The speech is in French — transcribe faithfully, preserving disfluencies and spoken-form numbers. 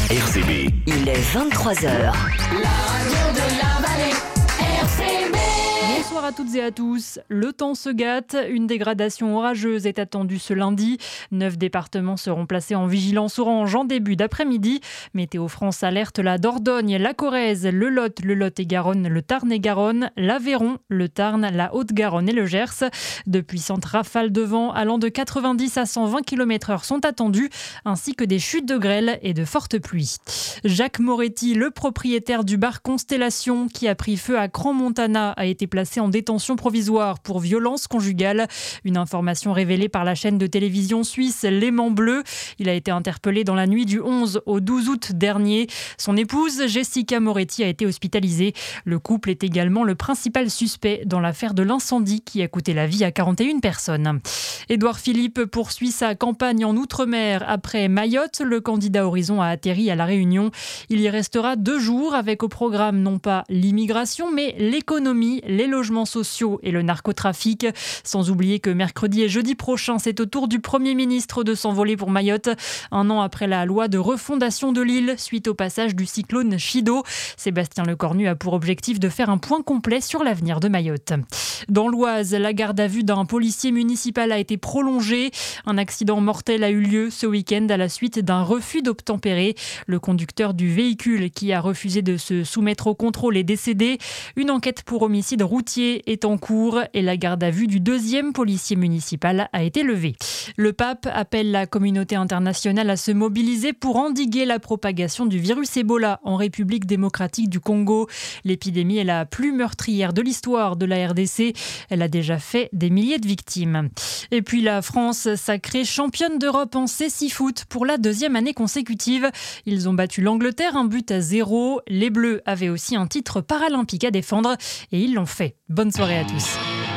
R C B. Il est vingt-trois heures. La radio de la vallée, R C B. Bonsoir à toutes et à tous. Le temps se gâte. Une dégradation orageuse est attendue ce lundi. Neuf départements seront placés en vigilance orange en début d'après-midi. Météo France alerte la Dordogne, la Corrèze, le Lot, le Lot-et-Garonne, le Tarn-et-Garonne, l'Aveyron, le Tarn, la Haute-Garonne et le Gers. De puissantes rafales de vent allant de quatre-vingt-dix à cent vingt kilomètres heure sont attendues, ainsi que des chutes de grêle et de fortes pluies. Jacques Moretti, le propriétaire du bar Constellation qui a pris feu à Crans-Montana, a été placé en détention provisoire pour violence conjugale. Une information révélée par la chaîne de télévision suisse L'Aimant Bleu. Il a été interpellé dans la nuit du onze au douze août dernier. Son épouse, Jessica Moretti, a été hospitalisée. Le couple est également le principal suspect dans l'affaire de l'incendie qui a coûté la vie à quarante et une personnes. Édouard Philippe poursuit sa campagne en Outre-mer. Après Mayotte, le candidat Horizon a atterri à La Réunion. Il y restera deux jours avec au programme non pas l'immigration, mais l'économie, les logements sociaux et le narcotrafic. Sans oublier que mercredi et jeudi prochain, c'est au tour du Premier ministre de s'envoler pour Mayotte. Un an après la loi de refondation de l'île, suite au passage du cyclone Chido, Sébastien Lecornu a pour objectif de faire un point complet sur l'avenir de Mayotte. Dans l'Oise, la garde à vue d'un policier municipal a été prolongée. Un accident mortel a eu lieu ce week-end à la suite d'un refus d'obtempérer. Le conducteur du véhicule qui a refusé de se soumettre au contrôle est décédé. Une enquête pour homicide routier est en cours et la garde à vue du deuxième policier municipal a été levée. Le pape appelle la communauté internationale à se mobiliser pour endiguer la propagation du virus Ebola en République démocratique du Congo. L'épidémie est la plus meurtrière de l'histoire de la R D C. Elle a déjà fait des milliers de victimes. Et puis la France sacrée championne d'Europe en cécifoot pour la deuxième année consécutive. Ils ont battu l'Angleterre un but à zéro. Les Bleus avaient aussi un titre paralympique à défendre et ils l'ont fait. Bonne soirée à tous.